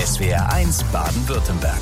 SWR 1 Baden-Württemberg.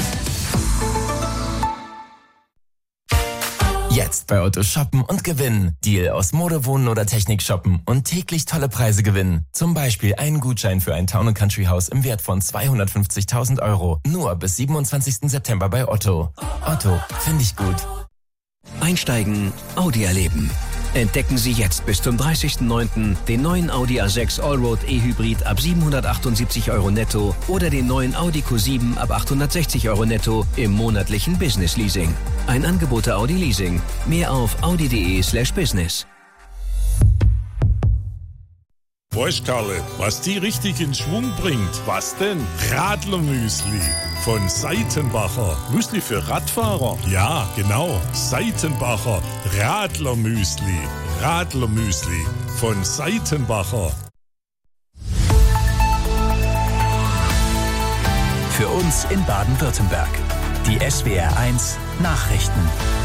Jetzt bei Otto shoppen und gewinnen. Deal aus Mode, Wohnen oder Technik shoppen und täglich tolle Preise gewinnen. Zum Beispiel einen Gutschein für ein Town & Country Haus im Wert von 250.000 €. Nur bis 27. September bei Otto. Otto, finde ich gut. Einsteigen, Audi erleben. Entdecken Sie jetzt bis zum 30.09. den neuen Audi A6 Allroad E-Hybrid ab 778 € netto oder den neuen Audi Q7 ab 860 € netto im monatlichen Business Leasing. Ein Angebot der Audi Leasing. Mehr auf audi.de/business. Weißt Karle, was die richtig in Schwung bringt? Was denn? Radlermüsli von Seitenbacher. Müsli für Radfahrer? Ja, genau. Seitenbacher Radlermüsli. Radlermüsli von Seitenbacher. Für uns in Baden-Württemberg. Die SWR 1 Nachrichten.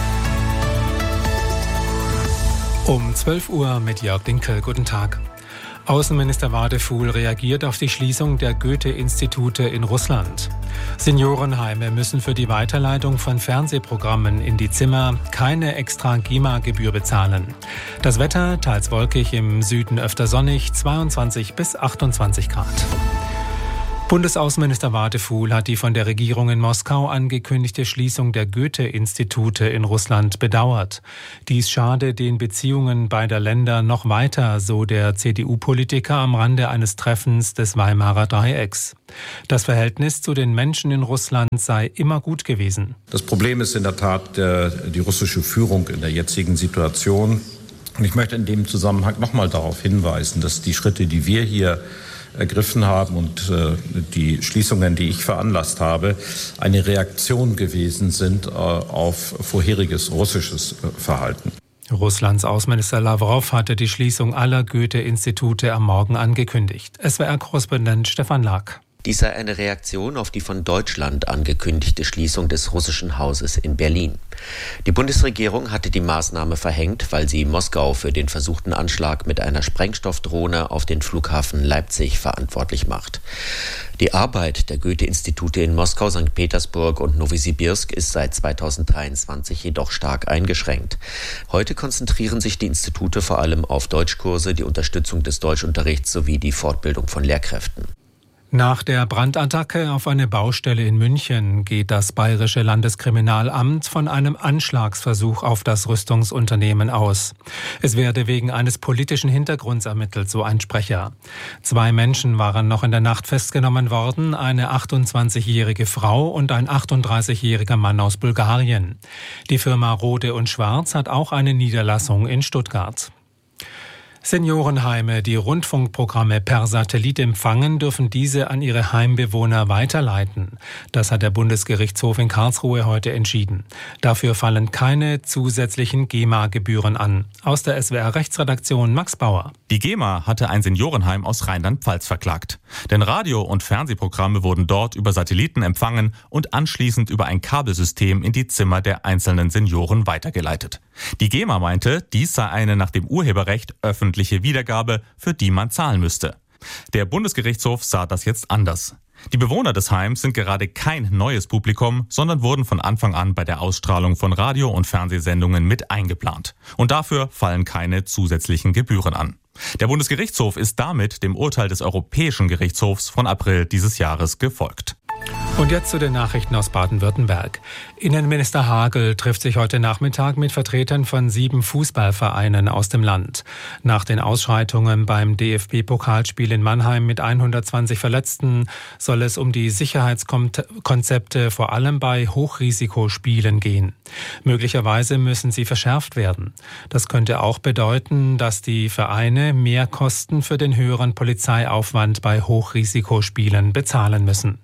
Um 12 Uhr mit Jörg Dinkel. Guten Tag. Außenminister Wadefuhl reagiert auf die Schließung der Goethe-Institute in Russland. Seniorenheime müssen für die Weiterleitung von Fernsehprogrammen in die Zimmer keine extra GEMA-Gebühr bezahlen. Das Wetter teils wolkig, im Süden öfter sonnig, 22 bis 28 Grad. Bundesaußenminister Wadefuhl hat die von der Regierung in Moskau angekündigte Schließung der Goethe-Institute in Russland bedauert. Dies schade den Beziehungen beider Länder noch weiter, so der CDU-Politiker am Rande eines Treffens des Weimarer Dreiecks. Das Verhältnis zu den Menschen in Russland sei immer gut gewesen. Das Problem ist in der Tat die russische Führung in der jetzigen Situation. Und ich möchte in dem Zusammenhang nochmal darauf hinweisen, dass die Schritte, die wir hier ergriffen haben und die Schließungen, die ich veranlasst habe, eine Reaktion gewesen sind auf vorheriges russisches Verhalten. Russlands Außenminister Lawrow hatte die Schließung aller Goethe-Institute am Morgen angekündigt. SWR-Korrespondent Stefan Lag. Dies sei eine Reaktion auf die von Deutschland angekündigte Schließung des russischen Hauses in Berlin. Die Bundesregierung hatte die Maßnahme verhängt, weil sie Moskau für den versuchten Anschlag mit einer Sprengstoffdrohne auf den Flughafen Leipzig verantwortlich macht. Die Arbeit der Goethe-Institute in Moskau, St. Petersburg und Nowosibirsk ist seit 2023 jedoch stark eingeschränkt. Heute konzentrieren sich die Institute vor allem auf Deutschkurse, die Unterstützung des Deutschunterrichts sowie die Fortbildung von Lehrkräften. Nach der Brandattacke auf eine Baustelle in München geht das Bayerische Landeskriminalamt von einem Anschlagsversuch auf das Rüstungsunternehmen aus. Es werde wegen eines politischen Hintergrunds ermittelt, so ein Sprecher. 2 Menschen waren noch in der Nacht festgenommen worden, eine 28-jährige Frau und ein 38-jähriger Mann aus Bulgarien. Die Firma Rode & Schwarz hat auch eine Niederlassung in Stuttgart. Seniorenheime, die Rundfunkprogramme per Satellit empfangen, dürfen diese an ihre Heimbewohner weiterleiten. Das hat der Bundesgerichtshof in Karlsruhe heute entschieden. Dafür fallen keine zusätzlichen GEMA-Gebühren an. Aus der SWR-Rechtsredaktion Max Bauer. Die GEMA hatte ein Seniorenheim aus Rheinland-Pfalz verklagt. Denn Radio- und Fernsehprogramme wurden dort über Satelliten empfangen und anschließend über ein Kabelsystem in die Zimmer der einzelnen Senioren weitergeleitet. Die GEMA meinte, dies sei eine nach dem Urheberrecht öffentliche Wiedergabe, für die man zahlen müsste. Der Bundesgerichtshof sah das jetzt anders. Die Bewohner des Heims sind gerade kein neues Publikum, sondern wurden von Anfang an bei der Ausstrahlung von Radio- und Fernsehsendungen mit eingeplant. Und dafür fallen keine zusätzlichen Gebühren an. Der Bundesgerichtshof ist damit dem Urteil des Europäischen Gerichtshofs von April dieses Jahres gefolgt. Und jetzt zu den Nachrichten aus Baden-Württemberg. Innenminister Hagel trifft sich heute Nachmittag mit Vertretern von 7 Fußballvereinen aus dem Land. Nach den Ausschreitungen beim DFB-Pokalspiel in Mannheim mit 120 Verletzten soll es um die Sicherheitskonzepte vor allem bei Hochrisikospielen gehen. Möglicherweise müssen sie verschärft werden. Das könnte auch bedeuten, dass die Vereine mehr Kosten für den höheren Polizeiaufwand bei Hochrisikospielen bezahlen müssen.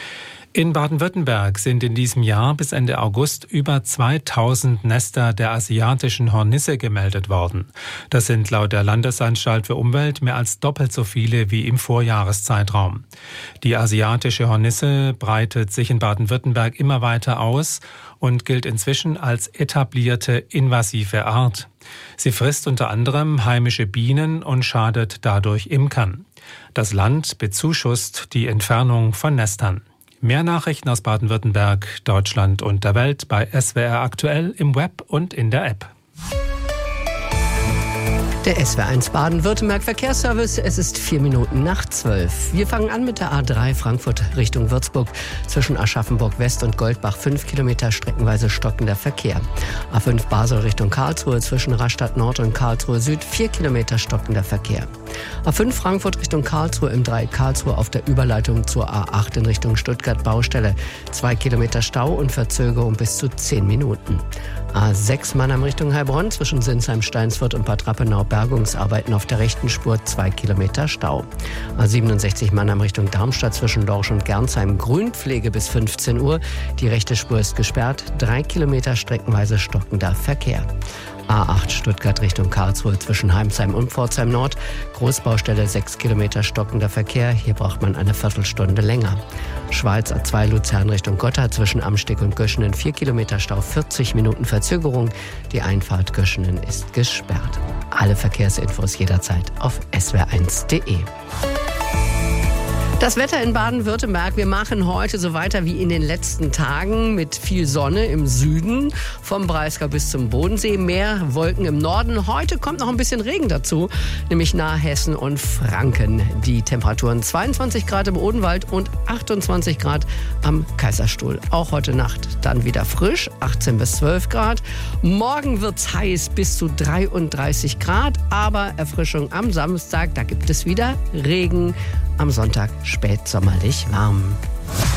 In Baden-Württemberg sind in diesem Jahr bis Ende August über 2000 Nester der asiatischen Hornisse gemeldet worden. Das sind laut der Landesanstalt für Umwelt mehr als doppelt so viele wie im Vorjahreszeitraum. Die asiatische Hornisse breitet sich in Baden-Württemberg immer weiter aus und gilt inzwischen als etablierte invasive Art. Sie frisst unter anderem heimische Bienen und schadet dadurch Imkern. Das Land bezuschusst die Entfernung von Nestern. Mehr Nachrichten aus Baden-Württemberg, Deutschland und der Welt bei SWR aktuell im Web und in der App. Der SWR1 Baden-Württemberg Verkehrsservice, es ist 11:04. Wir fangen an mit der A3 Frankfurt Richtung Würzburg. Zwischen Aschaffenburg West und Goldbach 5 Kilometer streckenweise stockender Verkehr. A5 Basel Richtung Karlsruhe zwischen Rastatt Nord und Karlsruhe Süd 4 Kilometer stockender Verkehr. A5 Frankfurt Richtung Karlsruhe im Dreieck Karlsruhe auf der Überleitung zur A8 in Richtung Stuttgart Baustelle. 2 Kilometer Stau und Verzögerung bis zu 10 Minuten. A6 Mannheim Richtung Heilbronn zwischen Sinsheim, Steinsfurt und Bad Rappenau Bergungsarbeiten auf der rechten Spur 2 Kilometer Stau. A67 Mannheim Richtung Darmstadt zwischen Lorsch und Gernsheim Grünpflege bis 15 Uhr. Die rechte Spur ist gesperrt, 3 Kilometer streckenweise stockender Verkehr. A8 Stuttgart Richtung Karlsruhe zwischen Heimsheim und Pforzheim Nord. Großbaustelle 6 Kilometer stockender Verkehr. Hier braucht man eine Viertelstunde länger. Schweiz A2 Luzern Richtung Gotha zwischen Amsteg und Göschenen 4 Kilometer Stau, 40 Minuten Verzögerung. Die Einfahrt Göschenen ist gesperrt. Alle Verkehrsinfos jederzeit auf swr1.de. Das Wetter in Baden-Württemberg. Wir machen heute so weiter wie in den letzten Tagen mit viel Sonne im Süden, vom Breisgau bis zum Bodensee, mehr Wolken im Norden. Heute kommt noch ein bisschen Regen dazu, nämlich nahe Hessen und Franken. Die Temperaturen 22 Grad im Odenwald und 28 Grad am Kaiserstuhl. Auch heute Nacht dann wieder frisch, 18 bis 12 Grad. Morgen wird's heiß bis zu 33 Grad, aber Erfrischung am Samstag, da gibt es wieder Regen. Am Sonntag spätsommerlich warm.